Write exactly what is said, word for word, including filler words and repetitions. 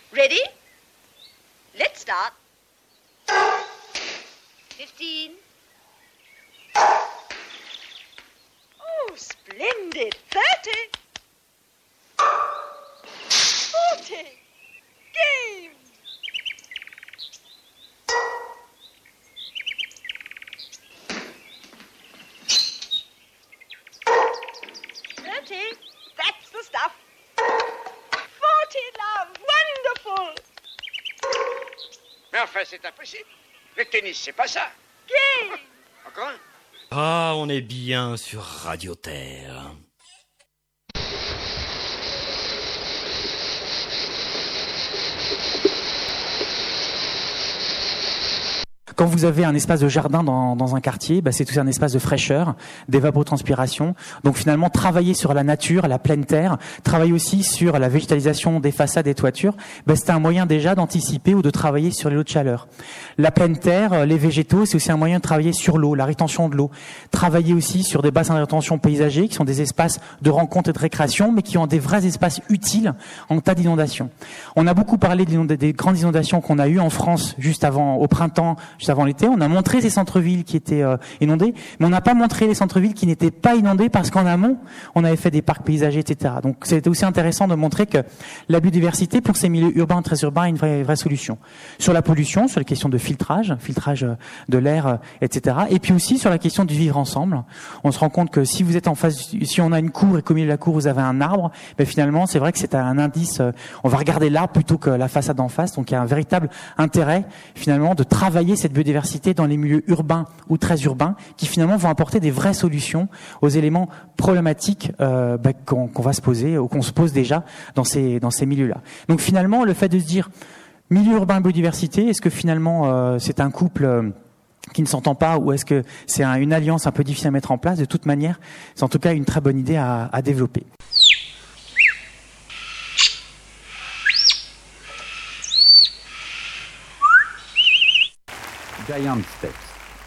Ready? Let's start. Fifteen. Oh, splendid. Thirty. Forty. Game. Thirty. That's the stuff. Forty, love. Wonderful. Mais enfin, c'est impossible. Le tennis, c'est pas ça. Game. Encore un? Ah, on est bien sur Radio Terre. Quand vous avez un espace de jardin dans, dans un quartier, bah, c'est tout un espace de fraîcheur, d'évapotranspiration. Donc finalement, travailler sur la nature, la pleine terre, travailler aussi sur la végétalisation des façades et toitures, bah, c'est un moyen déjà d'anticiper ou de travailler sur les lots de chaleur. La pleine terre, les végétaux, c'est aussi un moyen de travailler sur l'eau, la rétention de l'eau. Travailler aussi sur des bassins de rétention paysagers qui sont des espaces de rencontre et de récréation, mais qui ont des vrais espaces utiles en cas d'inondation. On a beaucoup parlé des, des grandes inondations qu'on a eues en France juste avant, au printemps, juste avant l'été. On a montré ces centres-villes qui étaient euh, inondés, mais on n'a pas montré les centres-villes qui n'étaient pas inondés parce qu'en amont, on avait fait des parcs paysagers, et cetera. Donc c'était aussi intéressant de montrer que la biodiversité pour ces milieux urbains, très urbains, est une vraie, vraie solution. Sur la pollution, sur les questions de filtrage, filtrage de l'air, et cetera. Et puis aussi sur la question du vivre ensemble. On se rend compte que si vous êtes en face, si on a une cour et qu'au milieu de la cour vous avez un arbre, ben finalement c'est vrai que c'est un indice. Euh, on va regarder l'arbre plutôt que la façade en face. Donc il y a un véritable intérêt finalement de travailler cette biodiversité dans les milieux urbains ou très urbains, qui finalement vont apporter des vraies solutions aux éléments problématiques euh, bah, qu'on, qu'on va se poser ou qu'on se pose déjà dans ces dans ces milieux-là. Donc finalement, le fait de se dire milieu urbain biodiversité, est-ce que finalement euh, c'est un couple euh, qui ne s'entend pas, ou est-ce que c'est un, une alliance un peu difficile à mettre en place? De toute manière, c'est en tout cas une très bonne idée à, à développer. Giant Steps.